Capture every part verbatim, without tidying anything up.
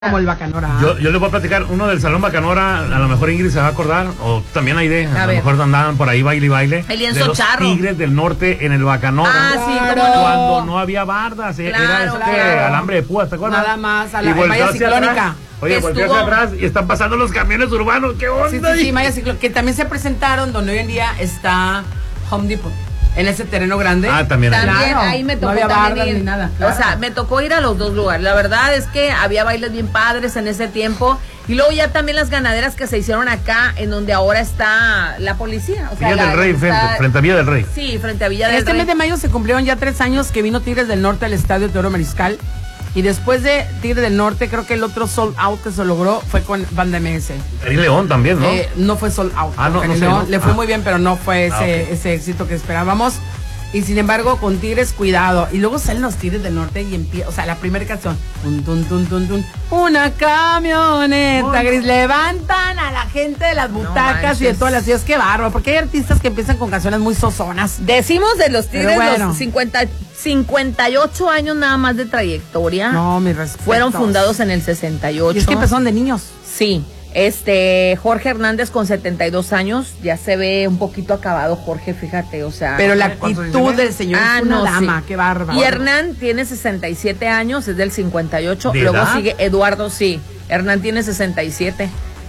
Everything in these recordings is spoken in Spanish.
Como el Bacanora. Yo, yo les voy a platicar uno del Salón Bacanora, a lo mejor Ingrid se va a acordar, o también Aide, a, a lo mejor andaban por ahí baile y baile. El lienzo de los charro. Tigres del Norte en el Bacanora. Ah, sí, claro. Cuando no había bardas, Claro, era este claro. alambre de púas, ¿te acuerdas? Nada más, a la Y volteó malla hacia ciclónica. atrás. Oye, volteó hacia Estuvo- atrás y están pasando los camiones urbanos, ¿qué onda? Sí, sí, sí, Maya Ciclo, que también se presentaron donde hoy en día está Home Depot, en ese terreno grande. Ah, también ahí. También Claro, ahí me tocó no había también bardas ir. ni nada, O claro. sea, me tocó ir a los dos lugares. La verdad es que había bailes bien padres en ese tiempo. Y luego ya también las ganaderas que se hicieron acá, en donde ahora está la policía. O sea, Villa la- del Rey, está- frente, frente a Villa del Rey. Sí, frente a Villa del Este Rey. mes de mayo se cumplieron ya tres años que vino Tigres del Norte al Estadio Teodoro Mariscal. Y después de Tigres del Norte, creo que el otro sold out que se logró fue con Banda M S. Ahí León también, ¿no? Eh, no fue sold out. Ah, no, porque no sé, León ¿no? le fue Ah. muy bien, pero no fue ese, Ah, ok. ese éxito que esperábamos. Y sin embargo, con Tigres, cuidado. Y luego salen los Tigres del Norte y empieza, o sea, la primera canción. Tun, tun, tun, tun, tun. Una camioneta, Bueno. gris. Levantan a la gente de las butacas y de manches. todas las ciudades. Qué bárbaro, porque hay artistas que empiezan con canciones muy sozonas. Decimos de los Tigres Pero bueno. los cincuenta, cincuenta y ocho años nada más de trayectoria. No, mi respeto. Fueron fundados en el sesenta y ocho. Y es que empezaron de niños. Sí, este, Jorge Hernández con setenta y dos años, ya se ve un poquito acabado Jorge, fíjate, o sea. Pero la ¿Cuántos actitud tiene? del señor Ah, es una no, dama, sí. qué bárbaro. Y Hernán tiene sesenta y siete años, es del cincuenta y ocho. ¿De Luego edad? sigue Eduardo, sí. Hernán tiene sesenta y siete.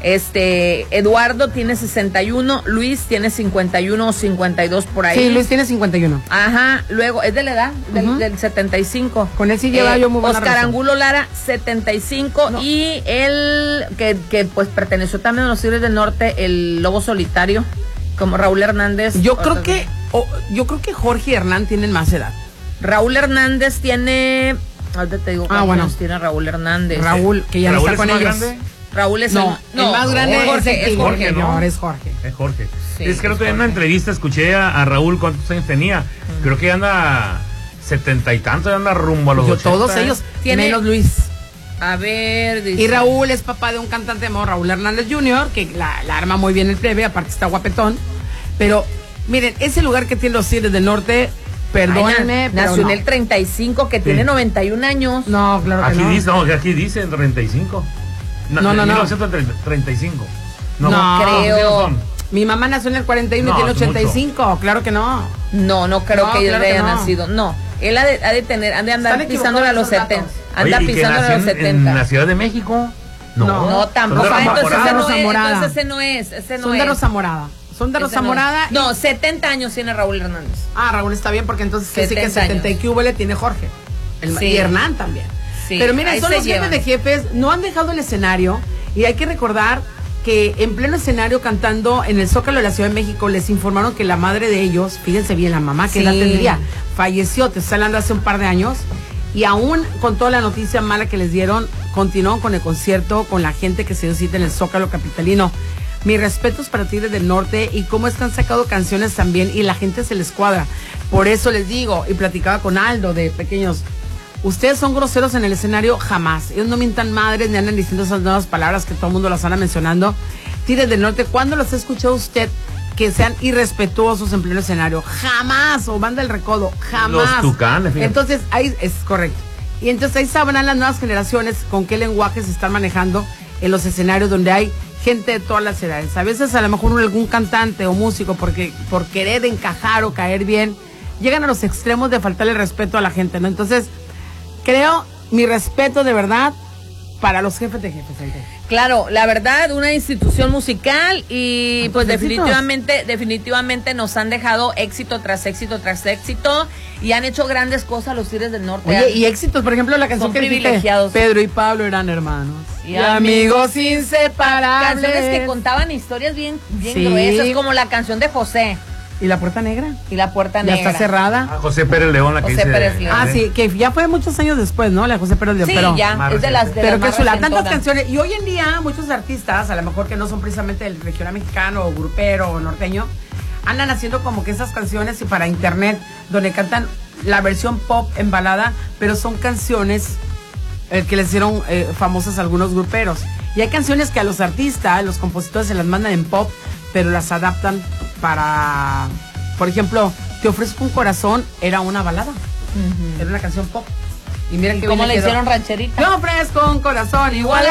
Este, Eduardo tiene sesenta y uno, Luis tiene cincuenta y uno o cincuenta y dos por ahí. Sí, Luis tiene cincuenta y uno. Ajá, luego es de la edad, del, Ujú. del setenta y cinco. Con él sí lleva yo muy buena Oscar relación. Angulo Lara, setenta y cinco. No. Y él, que, que pues perteneció también a los Tigres del Norte, el Lobo Solitario, como Raúl Hernández. Yo creo que, oh, yo creo que Jorge y Hernán tienen más edad. Raúl Hernández tiene. Ahorita te digo Ah, cuántos bueno. años tiene Raúl Hernández. Raúl, que ya no ¿Raúl está es con el más ellos. grande? Raúl es No, el, el más grande es Jorge, es es Jorge, Jorge, ¿no? no, es Jorge. Es Jorge. Sí, es que el otro día es en una Jorge. entrevista escuché a, a Raúl cuántos años tenía. Creo que anda setenta y tantos, ya anda rumbo a los Yo, ochenta. todos ellos, Tiene- menos Luis. A ver, dice. Y Raúl es papá de un cantante llamado Raúl Hernández junior, que la, la arma muy bien el plebe, aparte está guapetón. Pero, miren, ese lugar que tienen los Tigres del Norte, perdónenme, Ay, na- pero nació no. en el treinta y cinco, que tiene noventa y un años. No, claro que Aquí no. dice, no, que aquí dice treinta y cinco. No, no, no. mil novecientos treinta y cinco. No, creo. ¿cuántos son? Mi mamá nació en el cuarenta y uno No, y tiene es ochenta y cinco, claro que no. No, no creo No, que él claro que haya no. nacido. No, él ha de, ha de tener, ha de andar Están pisándole a los equivocados esos setenta. datos. Anda Oye, ¿y que pisándole a nació los en- setenta. en la Ciudad de México? No, No, No, tampoco. Son de Ah, entonces Rosa ese no Rosa es, Morada. entonces ese no es, ese no Son es. de Rosa Morada. Son de Ese Rosa no es. Morada. y- No, setenta años tiene Raúl Hernández. Ah, Raúl está bien porque entonces sí que setenta setenta y años. que hubo le tiene Jorge. El- Sí. Y Hernán también. Sí, Pero mira, ahí son se los llevan. jefes de jefes, no han dejado el escenario y hay que recordar que en pleno escenario cantando en el Zócalo de la Ciudad de México les informaron que la madre de ellos, fíjense bien, la mamá que Sí. la tendría, falleció, te estoy hablando hace un par de años y aún con toda la noticia mala que les dieron, continuaron con el concierto, con la gente que se dio cita en el Zócalo capitalino. Mis respetos para Tigres del Norte y cómo es que han sacado canciones también y la gente se les cuadra. Por eso les digo, y platicaba con Aldo de pequeños, ustedes son groseros en el escenario, jamás. Ellos no mientan madres ni andan diciendo esas nuevas palabras que todo el mundo las anda mencionando. Tigres del Norte, ¿cuándo los ha escuchado usted que sean irrespetuosos en pleno escenario? Jamás, o Banda del Recodo, jamás. Los Tucanes, fíjate. Entonces, ahí es correcto. Y entonces ahí sabrán las nuevas generaciones con qué lenguaje se están manejando en los escenarios donde hay gente de todas las edades. A veces a lo mejor algún cantante o músico porque por querer encajar o caer bien, llegan a los extremos de faltarle respeto a la gente, ¿no? Entonces, creo mi respeto de verdad para los jefes de jefes. Aide. Claro, la verdad, una institución musical y pues Besitos. definitivamente, definitivamente nos han dejado éxito tras éxito tras éxito y han hecho grandes cosas los Tigres del Norte. Oye, y éxitos, por ejemplo, la canción Son que dijiste, privilegiados. Pedro y Pablo eran hermanos. Y amigos inseparables. canciones que contaban historias bien, bien Sí. gruesas, como la canción de José ¿Y la puerta negra? y la Puerta Ya Negra. está cerrada. Ah, José Pérez León, la que José dice. Pérez León. Ah, sí, que ya fue muchos años después, ¿no? La José Pérez León. Sí, pero, ya, más es de las de Pero las que más chula, tantas recentonas. canciones. Y hoy en día, muchos artistas, a lo mejor que no son precisamente del regional mexicano o grupero o norteño, andan haciendo como que esas canciones y para internet, donde cantan la versión pop en balada, pero son canciones eh, que les hicieron eh, famosas a algunos gruperos. Y hay canciones que a los artistas, los compositores se las mandan en pop, pero las adaptan para, por ejemplo, Te ofrezco un corazón, era una balada, Ujú. era una canción pop. Y mira ¿Y que cómo le hicieron rancherita. Yo ofrezco un corazón igual